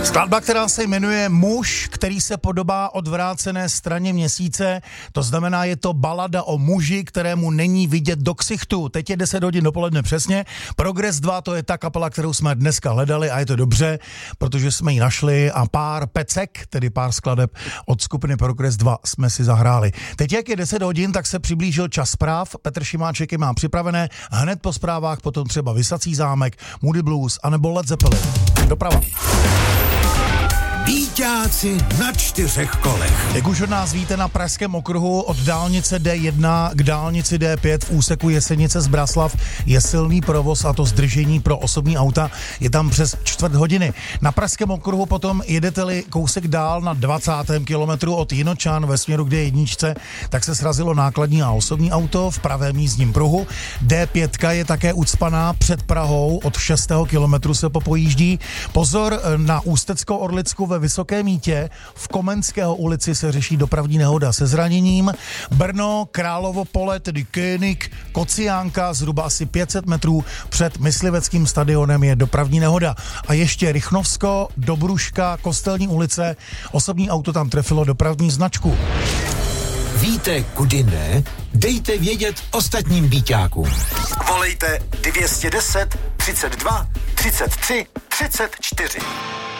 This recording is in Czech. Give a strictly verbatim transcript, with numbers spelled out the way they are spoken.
Skladba, která se jmenuje Muž, který se podobá odvrácené straně měsíce, to znamená, je to balada o muži, kterému není vidět do ksichtu. Teď je deset hodin dopoledne přesně. Progress dva, to je ta kapela, kterou jsme dneska hledali a je to dobře, protože jsme ji našli a pár pecek, tedy pár skladeb od skupiny Progress dva jsme si zahráli. Teď, jak je deset hodin, tak se přiblížil čas zpráv. Petr Šimáček je má připravené. Hned po zprávách potom třeba Visací zámek, Moody Blues anebo Led Zeppelin. Doprava. Víťáci na čtyřech kolech. Jak už od nás víte, na Pražském okruhu od dálnice D jedna k dálnici D pět v úseku Jesenice Zbraslav je silný provoz, a to zdržení pro osobní auta. Je tam přes čtvrt hodiny. Na Pražském okruhu potom jedete-li kousek dál na dvacátém kilometru od Jinočan ve směru k D jedna, tak se srazilo nákladní a osobní auto v pravém jízdním pruhu. D pět je také ucpaná před Prahou, od šestého kilometru se popojíždí. Pozor, na Ústeckou Orlicku ve Vysokém Mítě v Komenského ulici se řeší dopravní nehoda se zraněním. Brno, Královo pole, tedy König, Kociánka, zhruba asi pět set metrů před mysliveckým stadionem je dopravní nehoda. A ještě Rychnovsko, Dobruška, Kostelní ulice, osobní auto tam trefilo dopravní značku. Víte, kudy ne? Dejte vědět ostatním víťákům. Volejte dvě stě deset, třicet dva, třicet tři, třicet čtyři.